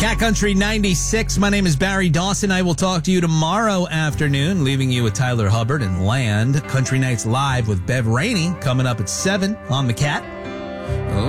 Cat Country 96. My name is Barry Dawson. I will talk to you tomorrow afternoon, leaving you with Tyler Hubbard and Land. Country Nights Live with Bev Rainey coming up at 7 on the Cat.